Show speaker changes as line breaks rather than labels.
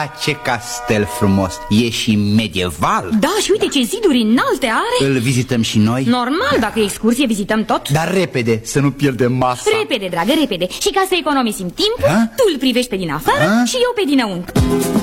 ce castel frumos! E și medieval.
Da, și uite ce ziduri înalte are.
Îl vizităm și noi?
Normal, dacă e excursie, vizităm tot.
Dar repede, să nu pierdem masa.
Repede, dragă, repede. Și ca să economisim timp, tu îl privești pe din afară și eu pe dinăuntru.